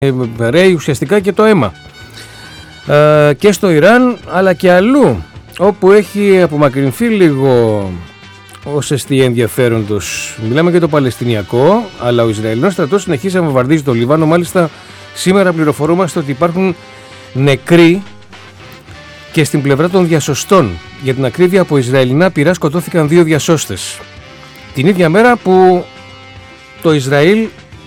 ρέει ουσιαστικά και το αίμα. Και στο Ιράν αλλά και αλλού, όπου έχει απομακρυνθεί λίγο ως εστί ενδιαφέροντος. Μιλάμε για το Παλαιστινιακό, αλλά ο Ισραηλινός στρατός συνεχίζει να βομβαρδίζει το Λίβανο. Μάλιστα σήμερα πληροφορούμαστε ότι υπάρχουν νεκροί και στην πλευρά των διασωστών. Για την ακρίβεια, από Ισραηλινά πυρά σκοτώθηκαν 2 διασώστες. Την ίδια μέρα που το Ισραήλ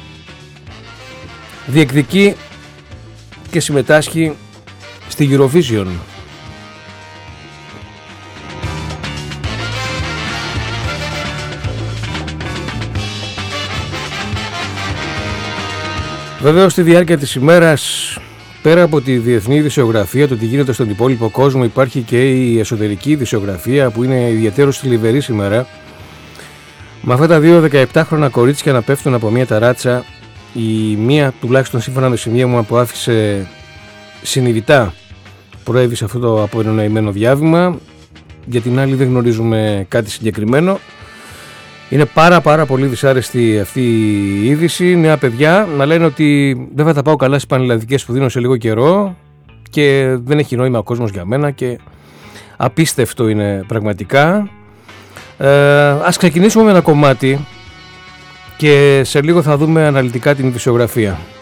διεκδικεί και συμμετάσχει στη Eurovision. Βέβαια, στη διάρκεια της ημέρας, πέρα από τη διεθνή ειδησιογραφία, το τι γίνεται στον υπόλοιπο κόσμο, υπάρχει και η εσωτερική ειδησιογραφία που είναι ιδιαίτερως θλιβερή σήμερα. Με αυτά τα 2 17χρονα κορίτσια να πέφτουν από μια ταράτσα, η μία, τουλάχιστον σύμφωνα με σημεία μου, που άφησε συνειδητά, προέβησε αυτό το απονοημένο διάβημα. Για την άλλη δεν γνωρίζουμε κάτι συγκεκριμένο. Είναι πάρα πολύ δυσάρεστη αυτή η είδηση. Νέα παιδιά να λένε ότι δεν θα τα πάω καλά στις πανελλαδικές που δίνω σε λίγο καιρό και δεν έχει νόημα ο κόσμος για μένα και απίστευτο είναι πραγματικά. Ας ξεκινήσουμε με ένα κομμάτι και σε λίγο θα δούμε αναλυτικά την ειδησιογραφία.